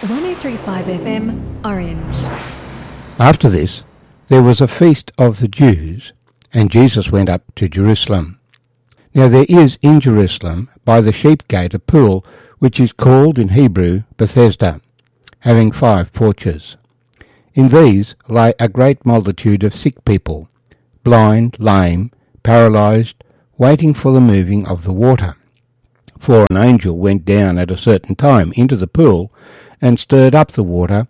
103.5 FM, Orange. After this, there was a feast of the Jews, and Jesus went up to Jerusalem. Now there is in Jerusalem by the sheep gate a pool, which is called in Hebrew Bethesda, having 5 porches. In these lay a great multitude of sick people, blind, lame, paralyzed, waiting for the moving of the water. For an angel went down at a certain time into the pool and stirred up the water.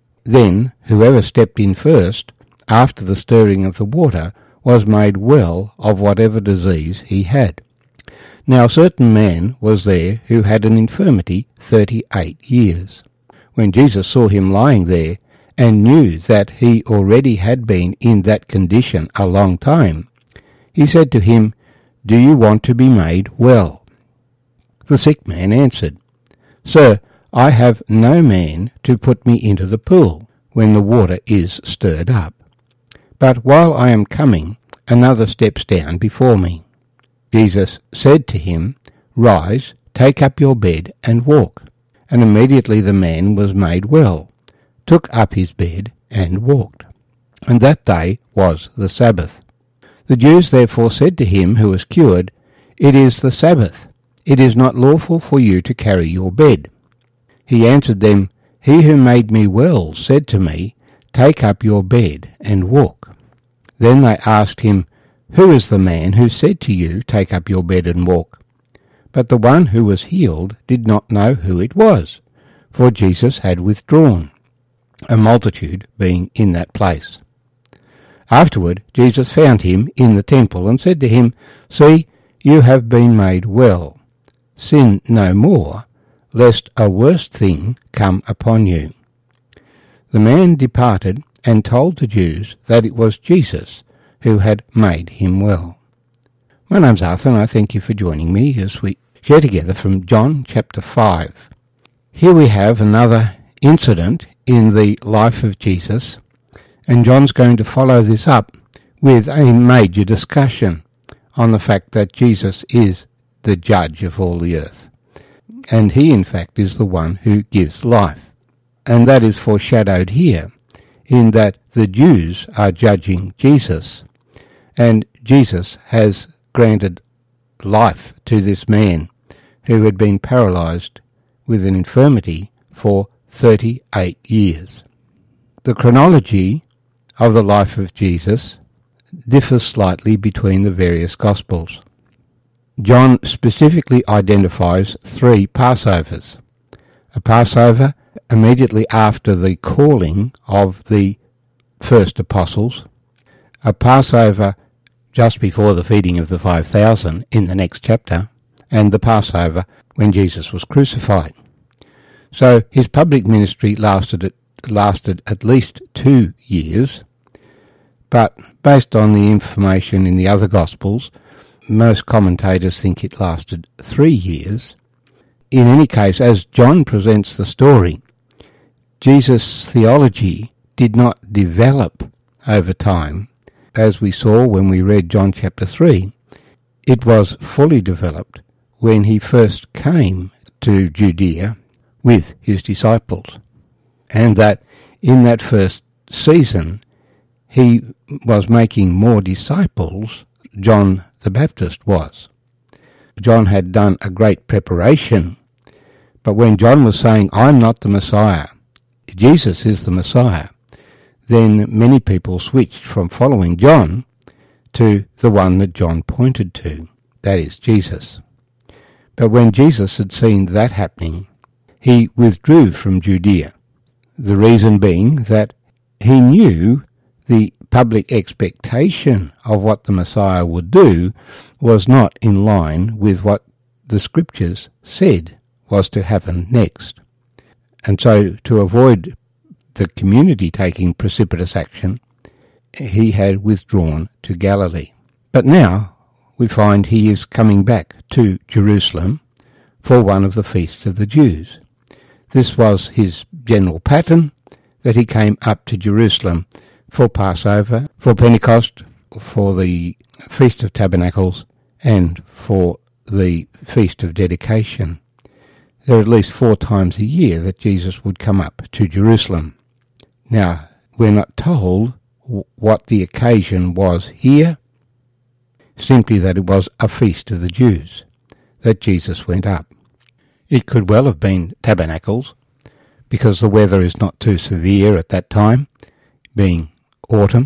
Then whoever stepped in first, after the stirring of the water, was made well of whatever disease he had. Now a certain man was there who had an infirmity 38 years. When Jesus saw him lying there, and knew that he already had been in that condition a long time, he said to him, "Do you want to be made well?" The sick man answered, "Sir, I have no man to put me into the pool when the water is stirred up. But while I am coming, another steps down before me." Jesus said to him, "Rise, take up your bed and walk." And immediately the man was made well, took up his bed and walked. And that day was the Sabbath. The Jews therefore said to him who was cured, "It is the Sabbath. It is not lawful for you to carry your bed." He answered them, "He who made me well said to me, 'Take up your bed and walk.'" Then they asked him, "Who is the man who said to you, 'Take up your bed and walk'?" But the one who was healed did not know who it was, for Jesus had withdrawn, a multitude being in that place. Afterward Jesus found him in the temple and said to him, "See, you have been made well. Sin no more, lest a worse thing come upon you." The man departed and told the Jews that it was Jesus who had made him well. My name's Arthur, and I thank you for joining me as we share together from John chapter 5. Here we have another incident in the life of Jesus, and John's going to follow this up with a major discussion on the fact that Jesus is the judge of all the earth, and he in fact is the one who gives life. And that is foreshadowed here in that the Jews are judging Jesus, and Jesus has granted life to this man who had been paralyzed with an infirmity for 38 years. The chronology of the life of Jesus differs slightly between the various Gospels. John specifically identifies 3 Passovers: a Passover immediately after the calling of the first apostles, a Passover just before the feeding of the 5,000 in the next chapter, and the Passover when Jesus was crucified. So his public ministry lasted at least 2 years, but based on the information in the other Gospels, most commentators think it lasted 3 years. In any case, as John presents the story, Jesus' theology did not develop over time, as we saw when we read John chapter 3. It was fully developed when he first came to Judea with his disciples, and that in that first season he was making more disciples. John the Baptist was. John had done a great preparation, but when John was saying, "I'm not the Messiah, Jesus is the Messiah," then many people switched from following John to the one that John pointed to, that is Jesus. But when Jesus had seen that happening, he withdrew from Judea, the reason being that he knew the public expectation of what the Messiah would do was not in line with what the Scriptures said was to happen next. And so, to avoid the community taking precipitous action, he had withdrawn to Galilee. But now we find he is coming back to Jerusalem for one of the feasts of the Jews. This was his general pattern, that he came up to Jerusalem for Passover, for Pentecost, for the Feast of Tabernacles, and for the Feast of Dedication. There are at least 4 times a year that Jesus would come up to Jerusalem. Now, we're not told what the occasion was here, simply that it was a feast of the Jews that Jesus went up. It could well have been Tabernacles, because the weather is not too severe at that time, being autumn,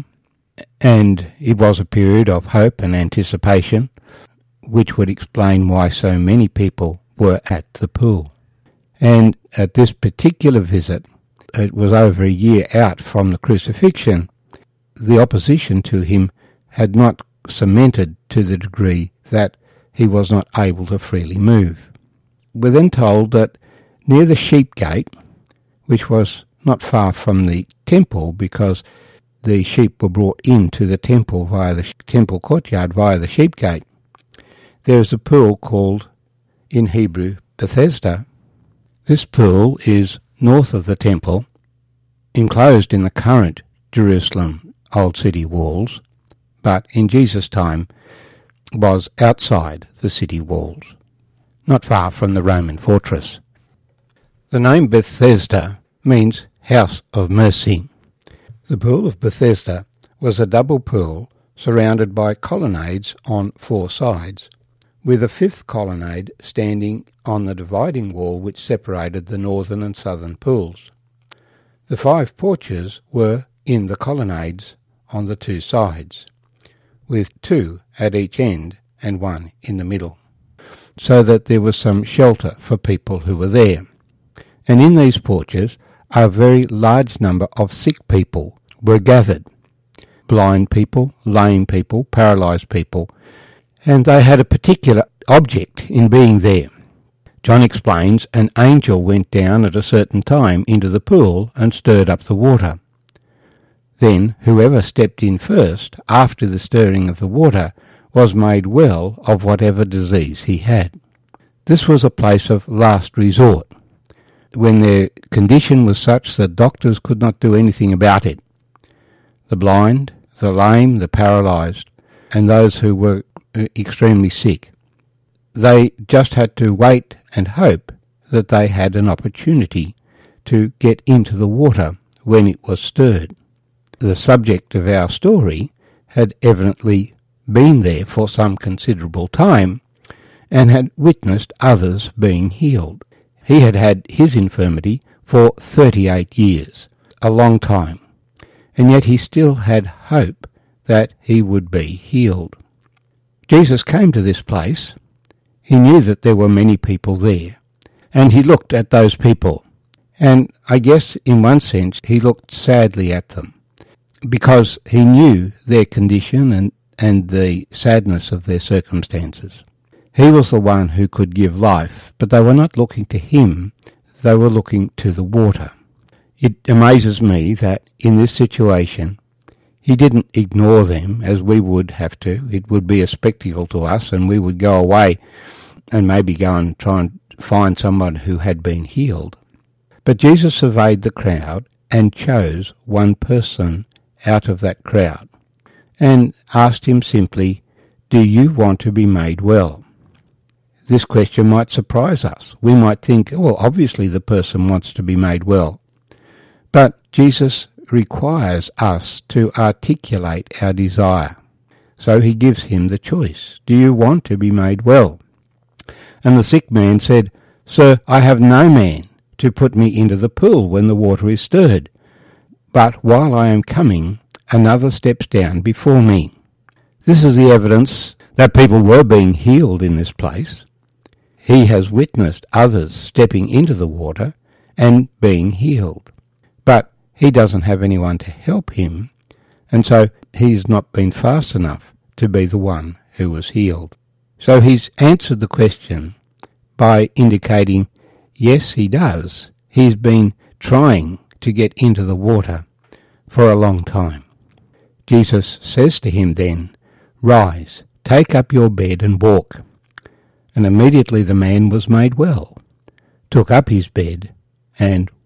and it was a period of hope and anticipation, which would explain why so many people were at the pool. And at this particular visit, it was over a year out from the crucifixion. The opposition to him had not cemented to the degree that he was not able to freely move. We're then told that near the sheep gate, which was not far from the temple because the sheep were brought into the temple via the temple courtyard via the sheep gate, there is a pool called, in Hebrew, Bethesda. This pool is north of the temple, enclosed in the current Jerusalem Old City walls, but in Jesus' time was outside the city walls, not far from the Roman fortress. The name Bethesda means house of mercy. The pool of Bethesda was a double pool surrounded by colonnades on 4 sides, with a 5th colonnade standing on the dividing wall which separated the northern and southern pools. The 5 porches were in the colonnades on the 2 sides, with 2 at each end and 1 in the middle, so that there was some shelter for people who were there. And in these porches a very large number of sick people were gathered, blind people, lame people, paralysed people, and they had a particular object in being there. John explains an angel went down at a certain time into the pool and stirred up the water. Then whoever stepped in first, after the stirring of the water, was made well of whatever disease he had. This was a place of last resort, when their condition was such that doctors could not do anything about it. The blind, the lame, the paralysed, and those who were extremely sick, they just had to wait and hope that they had an opportunity to get into the water when it was stirred. The subject of our story had evidently been there for some considerable time and had witnessed others being healed. He had had his infirmity for 38 years, a long time, and yet he still had hope that he would be healed. Jesus came to this place. He knew that there were many people there, and he looked at those people, and I guess in one sense he looked sadly at them, because he knew their condition and the sadness of their circumstances. He was the one who could give life, but they were not looking to him, they were looking to the water. It amazes me that in this situation he didn't ignore them as we would have to. It would be a spectacle to us, and we would go away and maybe go and try and find someone who had been healed. But Jesus surveyed the crowd and chose one person out of that crowd and asked him simply, "Do you want to be made well?" This question might surprise us. We might think, well, obviously the person wants to be made well. But Jesus requires us to articulate our desire. So he gives him the choice. Do you want to be made well? And the sick man said, "Sir, I have no man to put me into the pool when the water is stirred. But while I am coming, another steps down before me." This is the evidence that people were being healed in this place. He has witnessed others stepping into the water and being healed. But he doesn't have anyone to help him, and so he's not been fast enough to be the one who was healed. So he's answered the question by indicating, yes, he does. He's been trying to get into the water for a long time. Jesus says to him then, "Rise, take up your bed and walk." And immediately the man was made well, took up his bed and